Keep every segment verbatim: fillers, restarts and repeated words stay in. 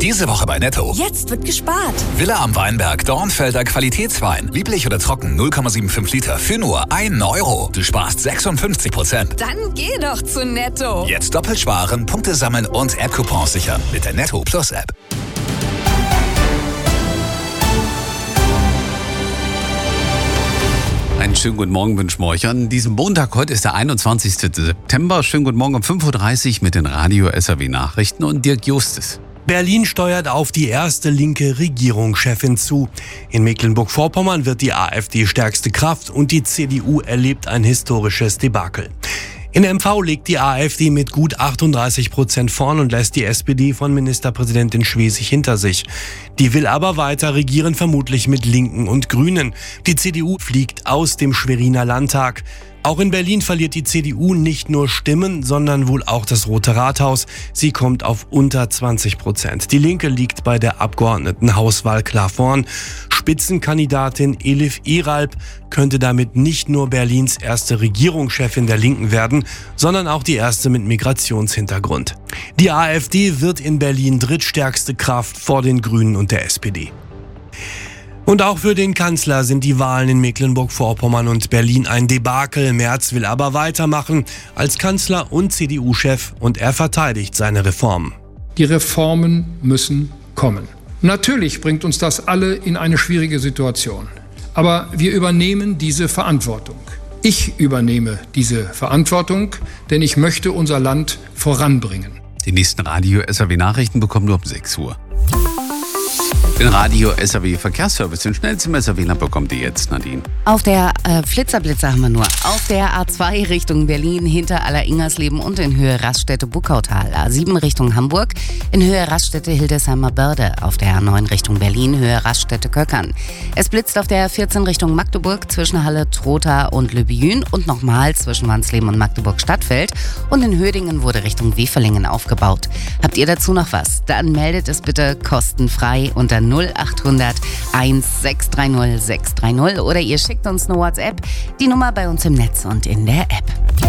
Diese Woche bei Netto. Jetzt wird gespart. Villa am Weinberg, Dornfelder Qualitätswein. Lieblich oder trocken, null Komma fünfundsiebzig Liter für nur einen Euro. Du sparst sechsundfünfzig Prozent. Dann geh doch zu Netto. Jetzt doppelt sparen, Punkte sammeln und App-Coupons sichern mit der Netto Plus App. Einen schönen guten Morgen wünschen wir euch an diesem Montag. Heute ist der einundzwanzigste September. Schönen guten Morgen um fünf Uhr dreißig mit den Radio-S R W-Nachrichten und Dirk Justus. Berlin steuert auf die erste linke Regierungschefin zu. In Mecklenburg-Vorpommern wird die AfD stärkste Kraft und die C D U erlebt ein historisches Debakel. In M V liegt die AfD mit gut achtunddreißig Prozent vorn und lässt die S P D von Ministerpräsidentin Schwesig hinter sich. Die will aber weiter regieren, vermutlich mit Linken und Grünen. Die C D U fliegt aus dem Schweriner Landtag. Auch in Berlin verliert die C D U nicht nur Stimmen, sondern wohl auch das Rote Rathaus. Sie kommt auf unter zwanzig Prozent. Die Linke liegt bei der Abgeordnetenhauswahl klar vorn. Spitzenkandidatin Elif Eralp könnte damit nicht nur Berlins erste Regierungschefin der Linken werden, sondern auch die erste mit Migrationshintergrund. Die AfD wird in Berlin drittstärkste Kraft vor den Grünen und der S P D. Und auch für den Kanzler sind die Wahlen in Mecklenburg-Vorpommern und Berlin ein Debakel. Merz will aber weitermachen als Kanzler und C D U-Chef und er verteidigt seine Reformen. Die Reformen müssen kommen. Natürlich bringt uns das alle in eine schwierige Situation. Aber wir übernehmen diese Verantwortung. Ich übernehme diese Verantwortung, denn ich möchte unser Land voranbringen. Die nächsten Radio-S R W-Nachrichten bekommen nur um sechs Uhr. Den Radio-S R W-Verkehrsservice, den schnellsten S R W-Land bekommt ihr jetzt, Nadine. Auf der äh, Flitzerblitzer haben wir nur. Auf der A zwei Richtung Berlin hinter Aller-Ingersleben und in Höhe Raststätte-Buckautal. A sieben Richtung Hamburg in Höhe Raststätte-Hildesheimer Börde. Auf der A neun Richtung Berlin Höhe Raststätte-Köckern. Es blitzt auf der A vierzehn Richtung Magdeburg zwischen Halle-Trotha und Lübejün und nochmal zwischen Wansleben und Magdeburg-Stadtfeld. Und in Hödingen wurde Richtung Weferlingen aufgebaut. Habt ihr dazu noch was? Dann meldet es bitte kostenfrei unter null acht hundert eins sechs drei null sechs drei null oder ihr schickt uns eine WhatsApp. Die Nummer bei uns im Netz und in der App.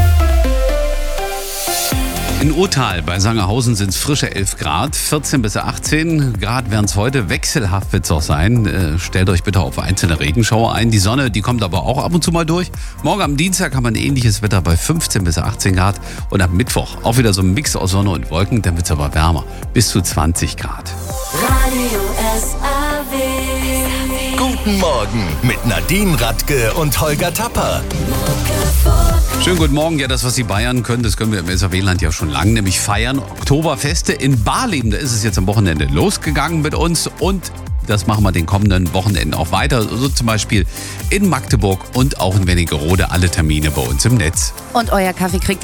In Urtal bei Sangerhausen sind es frische elf Grad, vierzehn bis achtzehn Grad werden es heute, wechselhaft wird es auch sein. Äh, stellt euch bitte auf einzelne Regenschauer ein. Die Sonne, die kommt aber auch ab und zu mal durch. Morgen am Dienstag haben wir ein ähnliches Wetter bei fünfzehn bis achtzehn Grad und am Mittwoch auch wieder so ein Mix aus Sonne und Wolken, dann wird es aber wärmer, bis zu zwanzig Grad. Radio S R W. Guten Morgen mit Nadine Radke und Holger Tapper. Schönen guten Morgen. Ja, das, was die Bayern können, das können wir im S R W-Land ja schon lange, nämlich feiern. Oktoberfeste in Barleben, da ist es jetzt am Wochenende losgegangen mit uns und das machen wir den kommenden Wochenenden auch weiter. So zum Beispiel in Magdeburg und auch in Wernigerode, alle Termine bei uns im Netz. Und euer Kaffee kriegt